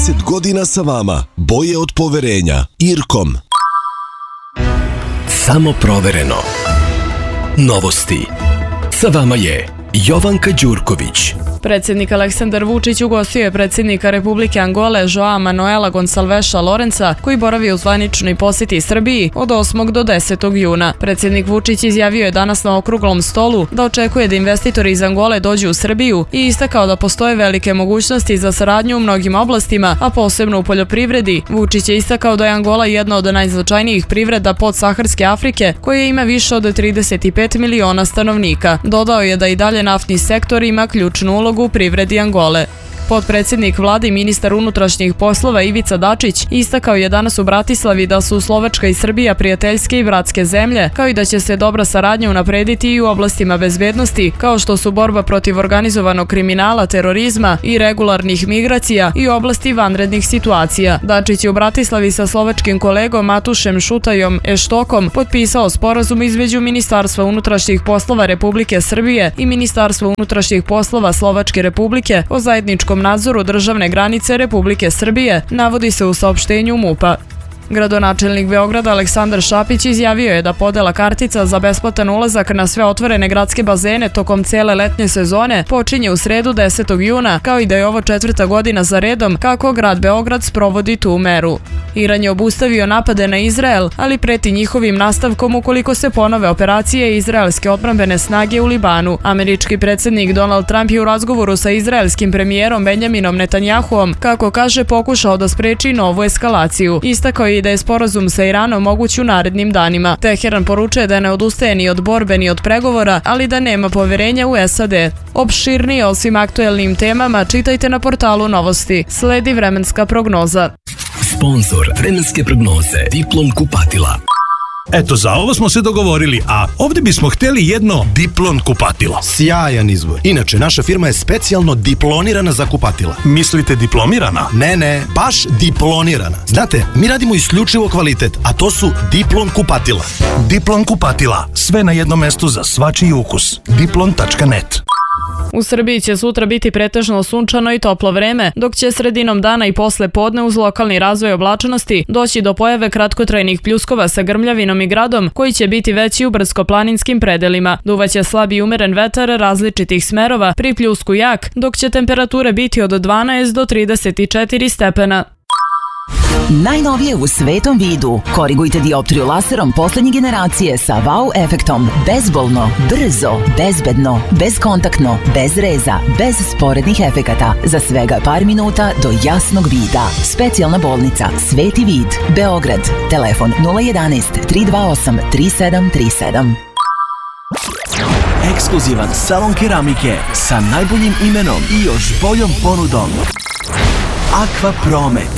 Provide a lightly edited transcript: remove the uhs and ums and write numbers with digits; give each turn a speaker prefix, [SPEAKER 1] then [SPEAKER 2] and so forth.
[SPEAKER 1] 30 godina sa vama. Boje od poverenja. Irkom.
[SPEAKER 2] Samo provereno. Novosti. Sa vama je Jovanka Đurković.
[SPEAKER 3] Predsjednik Aleksandar Vučić ugostio je predsjednika Republike Angole Joao Manuela Gonsalveša Lorenca, koji boravi u zvaničnoj posjeti Srbiji od 8. do 10. juna. Predsjednik Vučić izjavio je danas na okruglom stolu da očekuje da investitori iz Angole dođu u Srbiju i istakao da postoje velike mogućnosti za saradnju u mnogim oblastima, a posebno u poljoprivredi. Vučić je istakao da je Angola jedna od najznačajnijih privreda podsaharske Afrike, koja ima više od 35 miliona stanovnika. Dodao je da i dalje naftni sektor ima ključnu ulogu u privredi Angole. Potpredsjednik vlade i ministar unutrašnjih poslova Ivica Dačić istakao je danas u Bratislavi da su Slovačka i Srbija prijateljske i bratske zemlje, kao i da će se dobra saradnja unaprediti i u oblastima bezbednosti, kao što su borba protiv organizovanog kriminala, terorizma i regularnih migracija i u oblasti vanrednih situacija. Dačić je u Bratislavi sa slovačkim kolegom Matušem Šutajom Eštokom potpisao sporazum između Ministarstva unutrašnjih poslova Republike Srbije i Ministarstva unutrašnjih poslova Slovačke Republike o zajedničkom nadzoru državne granice Republike Srbije, navodi se u saopštenju MUP-a. Gradonačelnik Beograda Aleksandar Šapić izjavio je da podela kartica za besplatan ulazak na sve otvorene gradske bazene tokom cijele letnje sezone počinje u sredu 10. juna, kao i da je ovo 4. godina za redom kako grad Beograd sprovodi tu meru. Iran je obustavio napade na Izrael, ali preti njihovim nastavkom ukoliko se ponove operacije izraelske odbrambene snage u Libanu. Američki predsjednik Donald Trump je u razgovoru sa izraelskim premijerom Benjaminom Netanjahuom, kako kaže, pokušao da spreči novu eskalaciju. Istakao je da je sporazum sa Iranom moguć u narednim danima. Teheran poručuje da ne odustaje ni od borbe ni od pregovora, ali da nema poverenja u SAD. Opširnije o svim aktuelnim temama čitajte na portalu Novosti. Sledi vremenska prognoza.
[SPEAKER 2] Sponzor vremenske prognoze Diplom kupatila.
[SPEAKER 4] Eto, za ovo smo se dogovorili, a ovdje bismo htjeli jedno Diplon kupatilo.
[SPEAKER 5] Sjajan izbor. Inače, naša firma je specijalno diplonirana za kupatila.
[SPEAKER 4] Mislite diplomirana?
[SPEAKER 5] Ne, baš diplonirana. Znate, mi radimo isključivo kvalitet, a to su Diplon kupatila.
[SPEAKER 4] Diplon kupatila. Sve na jednom mestu za svačiji ukus. Diplon.net.
[SPEAKER 3] U Srbiji će sutra biti pretežno sunčano i toplo vreme, dok će sredinom dana i posle podne uz lokalni razvoj oblačnosti doći do pojave kratkotrajnih pljuskova sa grmljavinom i gradom, koji će biti veći u brdsko-planinskim predelima. Duvaće slab i umeren vetar različitih smerova, pri pljusku jak, dok će temperature biti od 12 do 34 stepena.
[SPEAKER 6] Najnovije u svetom vidu. Korigujte dioptriju laserom poslednje generacije sa wow efektom. Bezbolno, brzo, bezbedno, bezkontaktno, bez reza, bez sporednih efekata. Za svega par minuta do jasnog vida. Specijalna bolnica Sveti vid, Beograd. Telefon 011 328 3737.
[SPEAKER 7] Ekskluzivan salon keramike sa najboljim imenom i još boljom ponudom. Aqua Promet.